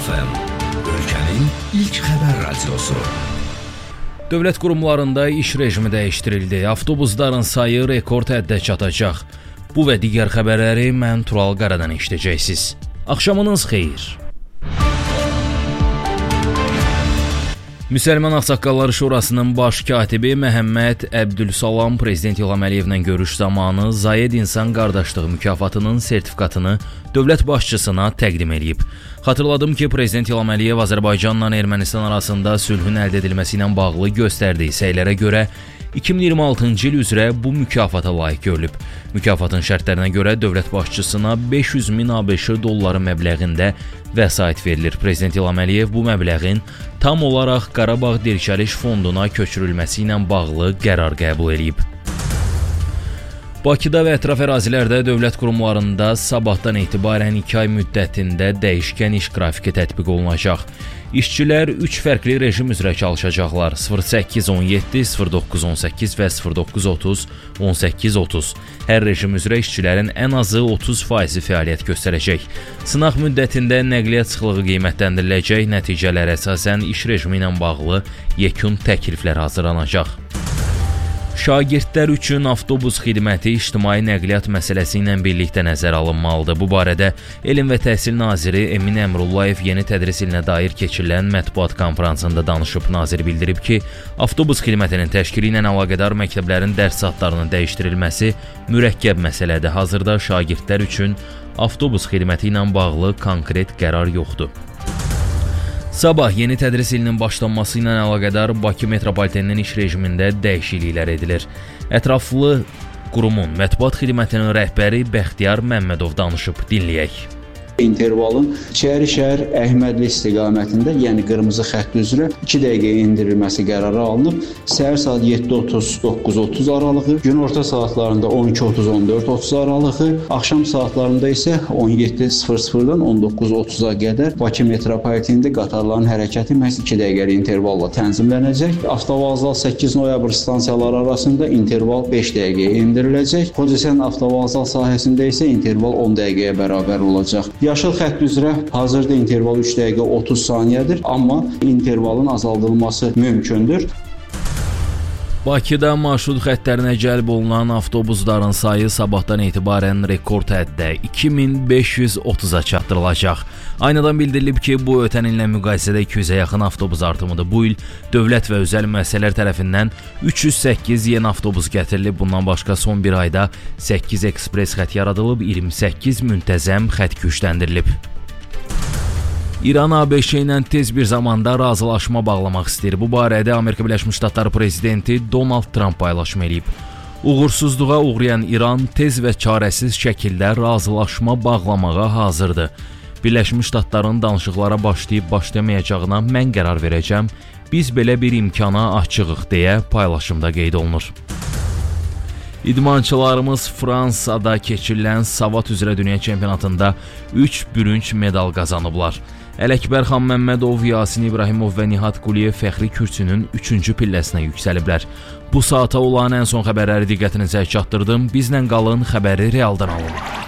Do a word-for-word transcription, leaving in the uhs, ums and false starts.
F M, ölkənin ilk xəbər radiosu. Dövlət qurumlarında iş rejimi dəyişdirildi. Avtobusların sayı rekord həddə çatacaq. Bu və digər xəbərləri mən Tural Qaradan eşidəcəksiniz. Axşamınız xeyir. Müsəlman Ağsaqqalları Şurasının baş katibi Məhəmməd Əbdülsalam Prezident İlham Əliyevlə görüş zamanı Zayed İnsan Qardaşlığı mükafatının sertifikatını dövlət başçısına təqdim edib. Xatırladım ki, Prezident İlham Əliyev Azərbaycanla Ermənistan arasında sülhün əldə edilməsi ilə bağlı göstərdiyi səylərə görə iki min iyirmi altıncı il üzrə bu mükafata layiq görülüb. Mükafatın şərtlərinə görə dövlət başçısına beş yüz min ABŞ dolları məbləğində vəsait verilir. Prezident İlham Əliyev bu məbləğin tam olaraq Qarabağ Dirçəliş Fonduna köçürülməsi ilə bağlı qərar qəbul edib. Bakıda və ətraf ərazilərdə dövlət qurumlarında sabahdan etibarən iki ay müddətində dəyişkən iş qrafiki tətbiq olunacaq. İşçilər üç fərqli rejim üzrə çalışacaqlar: sıfır səkkiz on yeddi, sıfır doqquz on səkkiz və sıfır doqquz otuz on səkkiz otuz. Hər rejim üzrə işçilərin ən azı otuz faizi fəaliyyət göstərəcək. Sınaq müddətində nəqliyyat sıxlığı qiymətləndiriləcək, nəticələrə əsasən iş rejimi ilə bağlı yekun təkliflər hazırlanacaq. Şagirdlər üçün avtobus xidməti ictimai nəqliyyat məsələsi ilə birlikdə nəzərə alınmalıdır. Bu barədə Elm və Təhsil Naziri Emin Əmrullayev yeni tədris ilinə dair keçirilən mətbuat konfransında danışıb. Nazir bildirib ki, avtobus xidmətinin təşkili ilə əlaqədar məktəblərin dərs saatlarının dəyişdirilməsi mürəkkəb məsələdir. Hazırda şagirdlər üçün avtobus xidməti ilə bağlı konkret qərar yoxdur. Sabah yeni tədris ilinin başlanması ilə əlaqədar Bakı metropoliteninin iş rejimində dəyişikliklər edilir. Ətraflı qurumun mətbuat xidmətinin rəhbəri Bəxtiyar Məmmədov danışıb, dinləyək. İntervalın Çəri-Şəhər Əhmədli istiqamətində, yəni qırmızı xətt üzrə iki dəqiqəyə endirilməsi qərarı alınıb. Səhər saat yeddi otuz doqquz otuz aralığı, günorta saatlarında on iki otuz on dörd otuz aralığı, axşam saatlarında isə on yeddi sıfır sıfırdan on doqquz otuza qədər Bakı metropolitenində qatarların hərəkəti məhz iki dəqiqəlik intervalla tənzimlənəcək. Avtovağzal səkkiz noyabr stansiyaları arasında interval beş dəqiqəyə endiriləcək. Xocasən avtovağzal sahəsində isə interval on dəqiqəyə bərabər olacaq. Yaşıl xətt üzrə hazırda interval üç dəqiqə otuz saniyədir, amma intervalın azaldılması mümkündür. Bakıda marşrut xəttlərinə cəlb olunan avtobusların sayı sabahdan etibarən rekord həddə iki min beş yüz otuza çatdırılacaq. Aynadan bildirilib ki, bu ötən illə müqayisədə iki yüzə yaxın avtobus artımıdır. Bu il dövlət və özəl müəssisələr tərəfindən üç yüz səkkiz yeni avtobus gətirilib. Bundan başqa son bir ayda səkkiz ekspres xətt yaradılıb, iyirmi səkkiz müntəzəm xətt gücləndirilib. İran ABŞ ilə tez bir zamanda razılaşma bağlamaq istəyir. Bu barədə Amerika Birləşmiş Ştatları prezidenti Donald Trump paylaşım edib. Uğursuzluğa uğrayan İran tez və çarəsiz şəkildə razılaşma bağlamağa hazırdır. Birləşmiş Ştatların danışıqlara başlayıb başlamayacağına mən qərar verəcəm. Biz belə bir imkana açığıq deyə paylaşımda qeyd olunur. İdmançılarımız Fransada keçirilən Savat üzrə dünya çempionatında üç bürünc medal qazanıblar. Ələkbər Xanməmmədov, Yasin İbrahimov və Nihat Quliyev fəxri kürsünün üçüncü pilləsinə yüksəliblər. Bu saata olan ən son xəbərləri diqqətinizə çatdırdım. Bizlə qalın, xəbəri realdan alın.